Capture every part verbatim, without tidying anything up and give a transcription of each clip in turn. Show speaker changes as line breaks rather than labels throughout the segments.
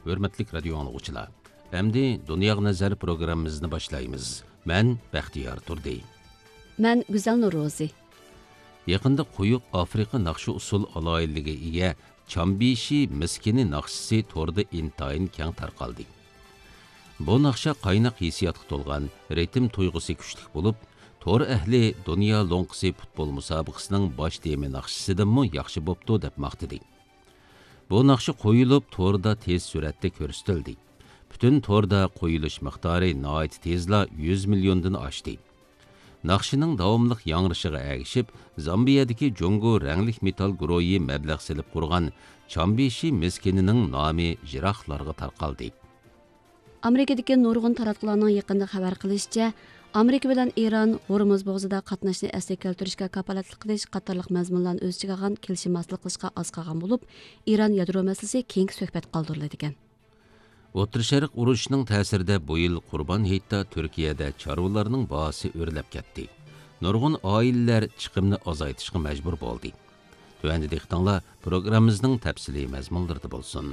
Hürmetlik radyo anlıqçılar. Əmdi Dünya Nazar programımızını başlayımız. Mən Bəxtiyar Turdi.
Mən Güzel Nurozi.
Yaqında quyuq Afrika naqşı usul alayilligi ega Çambishi miskini naqshisi torda intayin keng tarqaldi. Bu naqsha qaynaq hissiyatga to'lgan, ritm tuyg'usi kuchli bo'lib, tor ahli dunyo lo'nqisi futbol musobaqasining bosh temi naqshisidanmi yaxshi bo'pti deb maqtadi. Bu naqshi qo'yilib torda tez suratda ko'rsatildi. Butun torda qo'yilish miqdori nihoyat tezla yuz milliondan oshdi. Naqshining davomliq yangrishig'a ergishib, Zambiyadagi Jongo ranglik metal guruhi mablag' silib qurgan Çambishi miskinining nomi jiroqlarga tarqaldi.
Amerikadagi nurg'un taratqularning yaqinda xabar qilishicha, Amerika bilan Eron Hormuz bo'g'izida qatnashni asli keltirishga kapolatlik qilish qatorliq mazmunlarni o'z ichiga olgan kelishimsizlik qilishga oz qolgan bo'lib, Eron yadro masalasi keng suhbat qoldiriladi ekan.
O'rta Sharq urushining ta'sirida bu yil Qurbon hayitda Turkiyada chorvalarning bahosi o'rlab ketdi. Nurg'un oilalar chiqimni ozaytishga majbur bo'ldi. Tuvanda diqqatinglar programmamizning tafsiliy mazmunlarida bo'lsin.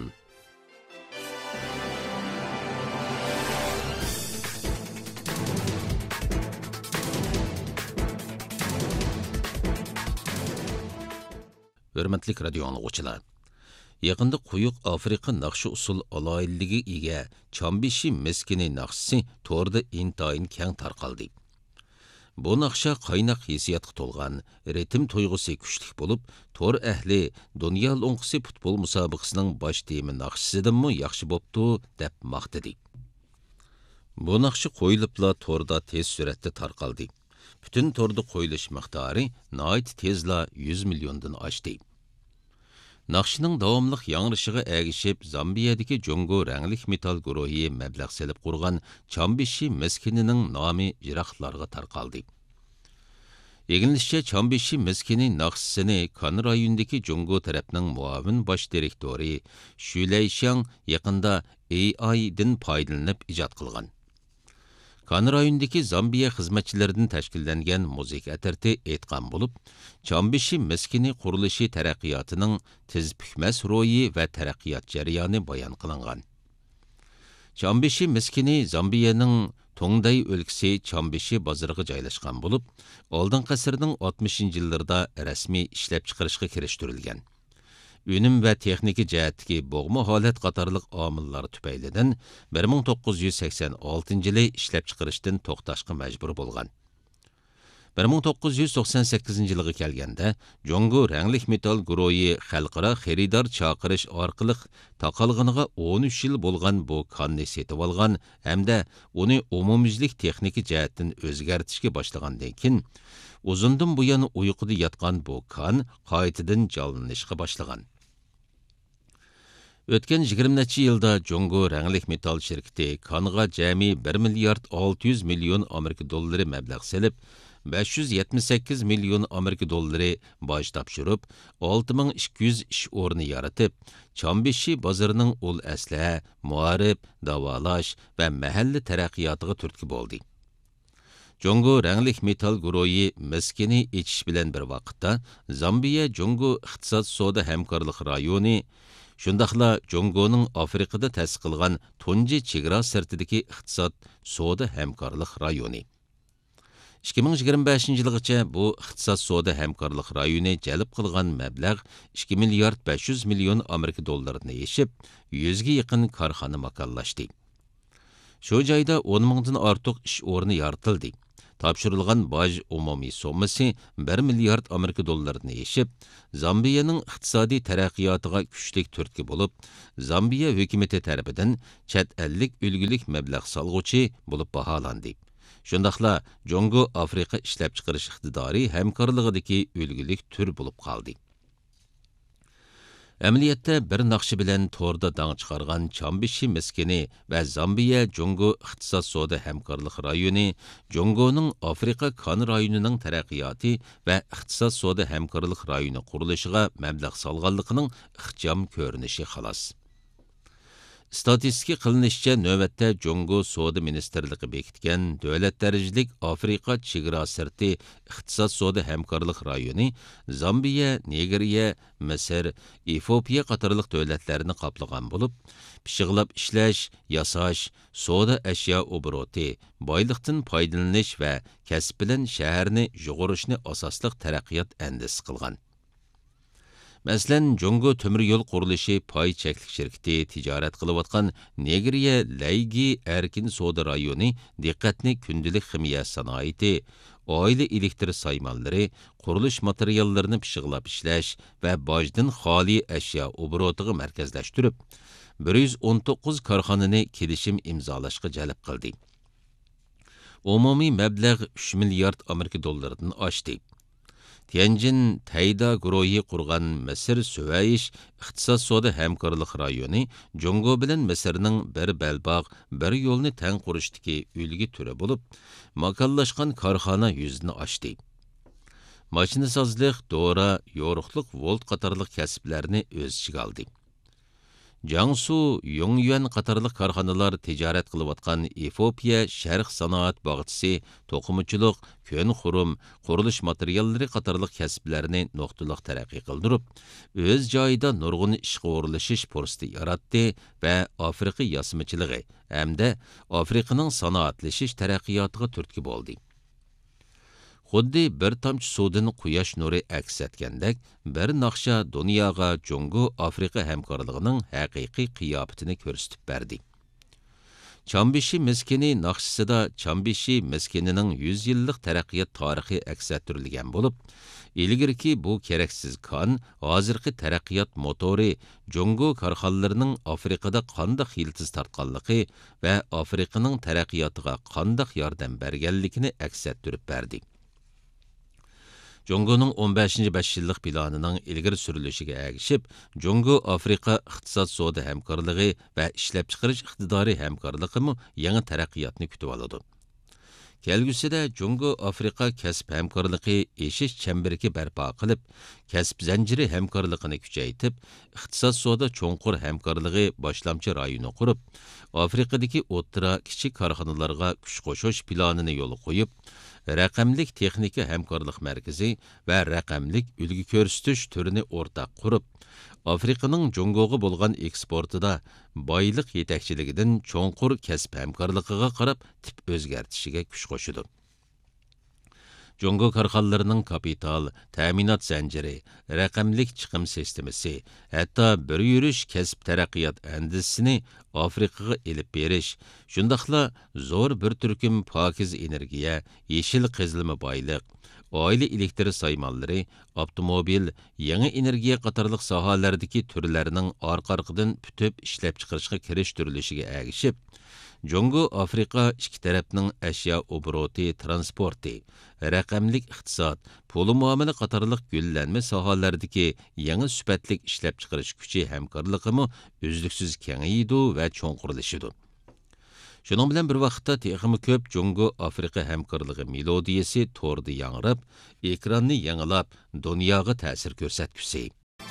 Hürmetlik radyo anlıqçılar. Yaqında quyuq Afrika naqshi usul alayilligi ega Çambishi miskini naqshisi torda intayin keng tarqaldi. Bu naqsha qaynaq hissiyatga to'lgan, ritm tuyg'usi kuchli bo'lib, tor ahli dunyo lo'nqisi futbol musobaqasining bosh temi naqshisidanmi yaxshi bo'pti deb maqtadi. Bu naqshi qo'yilibla torda tez suratda tarqaldi. Butun torda qo'yilish miqdori nihoyat tezla yuz milliondan oshdi. Naqshining davomliq yangrishig'a ergishib, Zambiyadagi Jongo ranglik metal guruhi mablag' silib qurgan Çambishi miskinining nomi jiroqlarga tarqaldi. Egilishcha Çambishi miskini naqshisini Kan rayonidagi Jongo tarafning muavin bosh direktori Shuleyshan yaqinda A I dan foydalanib ijod qilgan. Kan rayonidagi Zambiya xizmatchilaridan tashkillangan muzika atirti aytgan bo'lib, Çambishi miskini qurilishi taraqqiyotining tezbukmas ro'yi va taraqqiyot jarayoni bayon qilingan. Çambishi miskini Zambiyaning Tongday o'lkasi Çambishi bozoriga joylashgan bo'lib, oldingi asrning oltmishinchi yillarida rasmiy ishlab chiqarishga kirishtirilgan. Önüm və texniki cəhətdəki boğma halət qatarlıq amillar tüpəylidən bir ming to'qqiz yuz sakson oltinchi yılı işləb çıxırışdan toxtaşqa məcbur bolğan. bir ming to'qqiz yuz to'qson sakkizinchi yılға kelgəndə Jongo rənglik metal guruhi xalqara xeridar çaqırış arqılıq taqalğınığa o'n uch yıl bolğan bu kanni setib alğan hamda onu umumyüzlik texniki cəhətdən özgərtishga başlağandan keyin uzundan bu yana uyquda yatqan bu kan qaytadan canlanışqa başlagan. Ötken yigirma yılda Jongo ranglik metal şirketi Kanға jami bir milyard olti yuz million Amerika dollari mablag' selib, besh yuz yetmish sakkiz million Amerika dollari boj topshirib, olti ming ikki yuz ish o'rni yaratib, Çambishi bozorining ul asla, muarib, davolash va mahalla taraqqiyotiga turtki bo'ldi. Jongo ranglik metal guruhi miskini ichish bilan bir vaqtda Zambiya Jongo iqtisod savdo hamkorlik rayoni shundaqla Jongoning Afrikada ta'sis qilgan tunji chegara sirtidagi iqtisod savdo hamkorlik rayoni. ikki ming yigirma beshinchi yilgacha bu iqtisod savdo hamkorlik rayoni jalb qilgan mablag' ikki milyard besh yuz million Amerika dollarini yeshib, yuzga yaqin korxona makonlashdi. Shu joyda o'n mingdan ortiq ish o'rni yaratildi. Topshirilgan boj umumiy summasi bir milyard Amerika dollarini yeshib, Zambiyaning iqtisodiy taraqqiyotiga kuchli turtki bo'lib, Zambiya hukumati tarafidan chet ellik ulgulik mablag' solg'uchi bo'lib baholandi. Shundaqla Jongo Afrika ishlab chiqarish iqtidori hamkorligidagi ulgulik tur bo'lib qoldi. Amaliyotda bir naqshi bilan torda dang chiqargan Çambishi miskini va Zambiya Jongo iqtisod savdo hamkorlik rayoni Jongoning Afrika Kan rayonining taraqqiyoti va iqtisod savdo hamkorlik rayoni qurilishiga mablag' solganligining ixcham ko'rinishi xolos. Statistika qilinishicha, navbatda Jongo Soda Ministerligi bekitgan davlat darajalik Afrika chegara sirti iqtisod soda hamkorlik rayoni Zambiya, Nigeriya, Misr, Efiopiya qatorliq davlatlarni qoplagan bo'lib, pishiqlab ishlash, yasash, soda ashyo obroti, boyliqdan foydalanish va kasb bilan shaharni yug'urishni asosliq taraqqiyot andisi qilgan. Мәсәлән, Jongo temir yo'l qurilishi pay cheklik shirkati tijorat qilayotgan Nigeriya Laygi erkin soda rayoni diqqatni kundalik ximiya sanoati, oila elektr saymanlari, qurilish materiallarini pishiqlab ishlash va bojdan xoli ashyo oborotiga markazlashtirib, bir yuz o'n to'qqiz korxonani kelishim imzolashga jalb qildi. Umumiy mablag' uch milliard Amerika dollaridan oshdi. Tianjin Tayda guruhi qurgan Misr Süveyş iqtisod soda hamkorlik rayoni Jongo bilan Misrning bir belbog', bir yo'lni tang qurishdagi ulgi turi bo'lib, makonlashgan korxona yuzini ochdi. Mashinasozlik, dora, yo'riqlik, volt qatorliq kasblarni o'z ichiga oldi. Jiangsu, Yongyuan qatorliq korxonalar tijorat qilayotgan Efiopiya Sharq sanoat bog'chisi, to'qimachilik, ko'n xurum, qurilish materiallari qatorliq kasblarni nuqtaliq taraqqiy qildirib, o'z joyida nurg'un ishga o'rlashish fursati yaratdi va Afrika yasmichiligi hamda Afrikaning sanoatlashish taraqqiyotiga turtki bo'ldi. Xuddi bir tomchi suvdan quyosh nuri aks etgandek, bir naqsha dunyoga Jongo Afrika hamkorligining haqiqiy qiyofatini ko'rsatib berdi. Chambishi miskini naqshisida Chambishi miskinining yuz yillik taraqqiyot tarixi aks ettirilgan bo'lib, ilgirki bu keraksiz kon, hozirgi taraqqiyot motori Jongo korxonalarining Afrikada qanday yiltiz tartganligi va Afrikaning taraqqiyotiga qanday yordam berganligini aks ettirib berdi. Jongo'nun o'n beshinchi besh yillik planining ilgari surilishiga ergishib, Jongo Afrika iqtisod soda hamkorligi va ishlab chiqarish iqtidori hamkorligimi yangi taraqqiyotni kutib oladi. Kelgusida Jongo Afrika kasb hamkorligi eshish chambariki barpo qilib, kasb zanjiri hamkorligini kuchaytirib, iqtisod soda cho'nqur hamkorligi boshlamchi rayoni qurib, Afrikadagi o'rta kichik korxonalarga kuch qo'shish planini yo'l qo'yib, raqamlik texnika hamkorlik markazi va raqamlik ulgi ko'rsatish turini o'rtaq qurib, Afrikaning Jongoga bo'lgan eksportida boylik yetakchiligidan cho'nqur kasb hamkorligiga qarab tip o'zgartishiga kuch qo'shadi. Jongo korxonalarining kapital, ta'minot zanjiri, raqamlik chiqim sistemasi, hatto bir yurish kasb taraqqiyot andisini Afrikaga elib berish, shundaqla zo'r bir turkum pokiz energiya, yeshil qazilma boyliq, oila elektr saymanlari, avtomobil, yangi energiya qatorliq sohalardagi turlarning orqa-orqadan putib ishlab chiqarishga kirishtirishiga ergishib, Jongo Afrika ikki tarafning ashyo obroti, transporti, raqamlik iqtisod, pul muomala qatorliq gullanma sohalardagi yangi sifatlik ishlab chiqarish kuchi hamkorligimi uzluksiz kengaydi va cho'nqurlashadi. Shuning bilan bir vaqtda texmi ko'p Jongo Afrika hamkorligi melodiyasi to'rda yangrab, ekranni yangilab, dunyoga ta'sir ko'rsatgusi.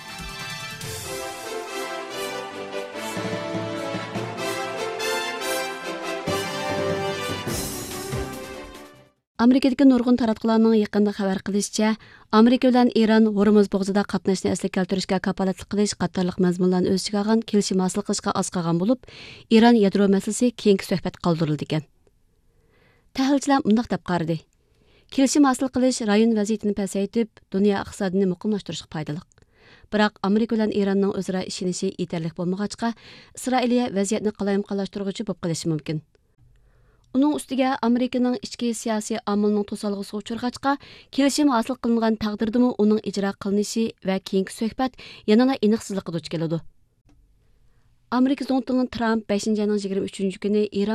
Amerikadagi nurg'un taratqularning yaqinda xabar qilishicha, Amerika bilan Iran Hormuz bo'g'izida qatnashni asli keltirishga kapolatlik qilish qatorliq mazmunlarni o'z ichiga olgan kelishim hosil qilishga oz qolgan bo'lib, Iran yadro masalasi keyingi suhbat qoldirildi ekan. Tahlilchilar bundoq deb qaradi. Kelishim hosil qilish rayon vaziyatini pasaytib, dunyo iqtisodini muqimlashtirishga foydali. Biroq Amerika bilan Iranning o'zaro ishonishi yetarli bo'lmag'achqa, Isroiliya vaziyatni qalayimqonlashtiruvchi bo'lib qolishi mumkin. Uning ustiga Amerikaning ichki siyosiy omilning to'salg'isiga uchirg'achqa, kelishim hosil qilingan taqdirdimi uning ijro qilinishi va keyingi suhbat yanada aniqsizlikka duch keladi. Amerika Donald Trump beshinchi oyning yigirma uchinchi kuni Iran